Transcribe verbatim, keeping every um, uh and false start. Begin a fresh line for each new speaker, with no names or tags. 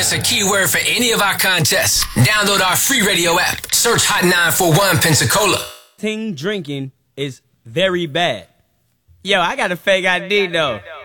That's a keyword for any of our contests. Download our free radio app. Search Hot nine four one Pensacola.
Ting drinking is very bad. Yo, I got a fake I D though.